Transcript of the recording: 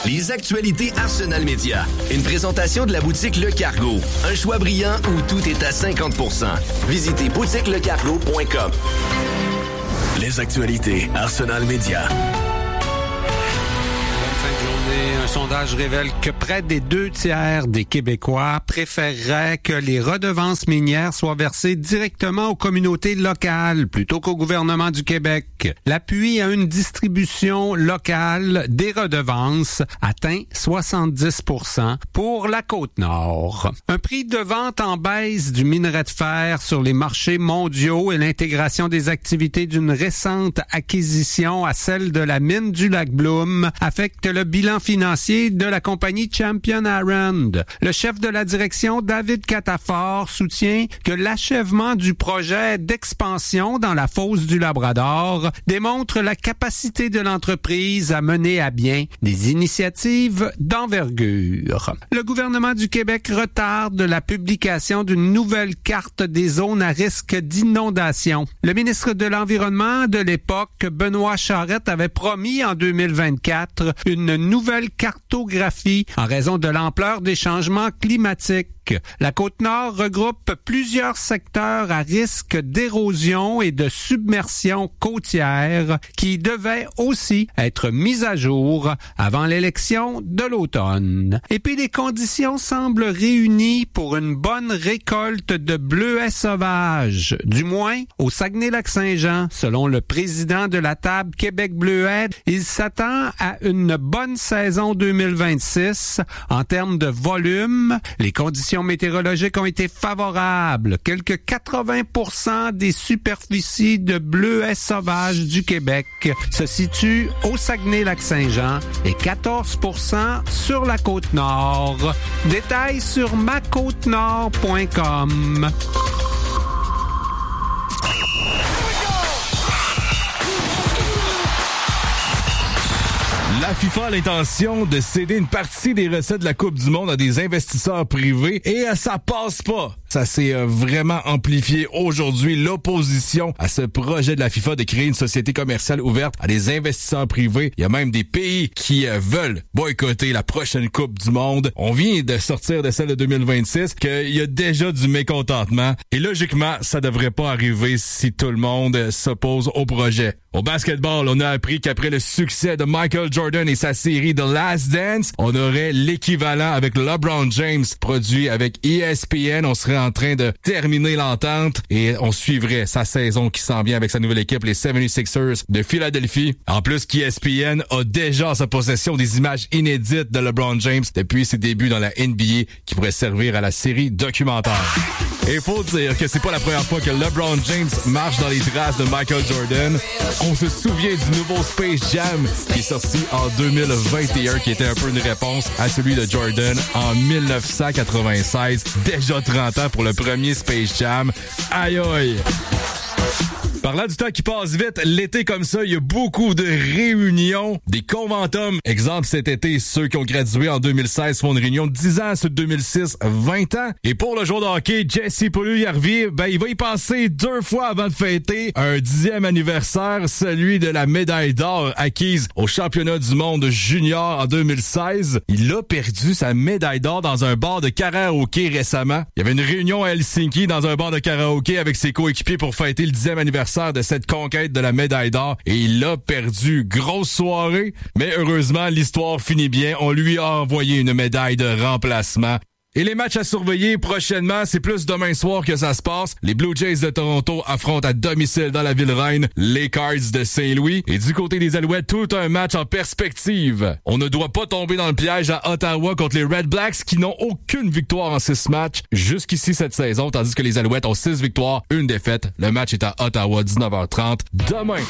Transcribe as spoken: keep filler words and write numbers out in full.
Les actualités Arsenal Média. Une présentation de la boutique Le Cargo. Un choix brillant où tout est à cinquante pour cent. Visitez boutique le cargo point com. Les actualités Arsenal Média. Un sondage révèle que près des deux tiers des Québécois préféreraient que les redevances minières soient versées directement aux communautés locales plutôt qu'au gouvernement du Québec. L'appui à une distribution locale des redevances atteint soixante-dix pour cent pour la Côte-Nord. Un prix de vente en baisse du minerai de fer sur les marchés mondiaux et l'intégration des activités d'une récente acquisition à celle de la mine du Lac-Bloom affectent le bilan financier de la compagnie Champion Iron. Le chef de la direction, David Catafort, soutient que l'achèvement du projet d'expansion dans la fosse du Labrador démontre la capacité de l'entreprise à mener à bien des initiatives d'envergure. Le gouvernement du Québec retarde la publication d'une nouvelle carte des zones à risque d'inondation. Le ministre de l'Environnement de l'époque, Benoît Charette, avait promis en deux mille vingt-quatre une nouvelle cartographie en raison de l'ampleur des changements climatiques. La Côte-Nord regroupe plusieurs secteurs à risque d'érosion et de submersion côtière qui devaient aussi être mis à jour avant l'élection de l'automne. Et puis les conditions semblent réunies pour une bonne récolte de bleuets sauvages, du moins au Saguenay-Lac-Saint-Jean. Selon le président de la table Québec Bleuets, il s'attend à une bonne saison deux mille vingt-six. En termes de volume, les conditions météorologiques ont été favorables. Quelque quatre-vingts pour cent des superficies de bleuets sauvages du Québec se situent au Saguenay-Lac-Saint-Jean et quatorze pour cent sur la Côte-Nord. Détails sur ma côte nord point com. La FIFA a l'intention de céder une partie des recettes de la Coupe du Monde à des investisseurs privés et ça passe pas. Ça s'est euh, vraiment amplifié aujourd'hui, l'opposition à ce projet de la FIFA de créer une société commerciale ouverte à des investisseurs privés. Il y a même des pays qui euh, veulent boycotter la prochaine Coupe du Monde. On vient de sortir de celle de deux mille vingt-six, qu'il y a déjà du mécontentement. Et logiquement, ça devrait pas arriver si tout le monde s'oppose au projet. Au basketball, on a appris qu'après le succès de Michael Jordan et sa série The Last Dance, on aurait l'équivalent avec LeBron James produit avec E S P N. On serait en train de terminer l'entente et on suivrait sa saison qui s'en vient avec sa nouvelle équipe, les soixante-sixers de Philadelphie. En plus, E S P N a déjà en sa possession des images inédites de LeBron James depuis ses débuts dans la N B A qui pourraient servir à la série documentaire. Et faut dire que c'est pas la première fois que LeBron James marche dans les traces de Michael Jordan. On se souvient du nouveau Space Jam qui est sorti en deux mille vingt et un, qui était un peu une réponse à celui de Jordan en mille neuf cent quatre-vingt-seize. Déjà trente ans pour le premier Space Jam. Aïe aïe! Parlant du temps qui passe vite, l'été comme ça, il y a beaucoup de réunions, des conventums. Exemple, cet été, ceux qui ont gradué en deux mille seize font une réunion de dix ans, ceux de deux mille six, vingt ans. Et pour le joueur de hockey, Jesse Puljujarvi, ben, il va y passer deux fois avant de fêter un dixième anniversaire, celui de la médaille d'or acquise au championnat du monde junior en deux mille seize. Il a perdu sa médaille d'or dans un bar de karaoké récemment. Il y avait une réunion à Helsinki dans un bar de karaoké avec ses coéquipiers pour fêter le dixième anniversaire de cette conquête de la médaille d'or et il a perdu. Grosse soirée, mais heureusement, l'histoire finit bien. On lui a envoyé une médaille de remplacement. Et les matchs à surveiller prochainement, c'est plus demain soir que ça se passe. Les Blue Jays de Toronto affrontent à domicile dans la ville reine les Cards de Saint-Louis. Et du côté des Alouettes, tout un match en perspective. On ne doit pas tomber dans le piège à Ottawa contre les Red Blacks qui n'ont aucune victoire en six matchs jusqu'ici cette saison, tandis que les Alouettes ont six victoires, une défaite. Le match est à Ottawa, dix-neuf heures trente, demain.